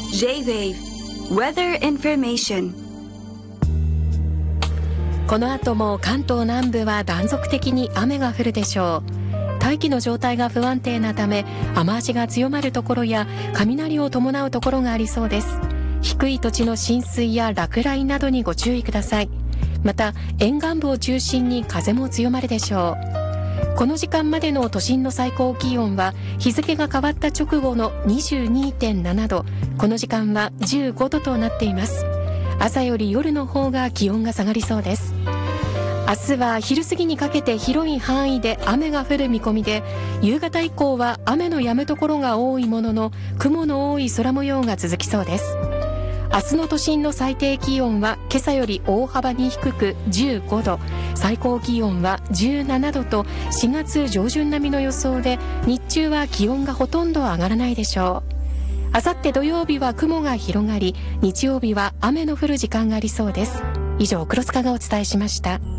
J-Wave Weather Information。 この後も関東南部は断続的に雨が降るでしょう。大気の状態が不安定なため、雨足が強まるところや雷を伴うところがありそうです。低い土地の浸水や落雷などにご注意ください。また沿岸部を中心に風も強まるでしょう。この時間までの都心の最高気温は日付が変わった直後の 22.7 度、この時間は15度となっています。朝より夜の方が気温が下がりそうです。明日は昼過ぎにかけて広い範囲で雨が降る見込みで、夕方以降は雨の止むところが多いものの雲の多い空模様が続きそうです。明日の都心の最低気温は今朝より大幅に低く15度、最高気温は17度と4月上旬並みの予想で、日中は気温がほとんど上がらないでしょう。あさって土曜日は雲が広がり、日曜日は雨の降る時間がありそうです。以上、黒塚がお伝えしました。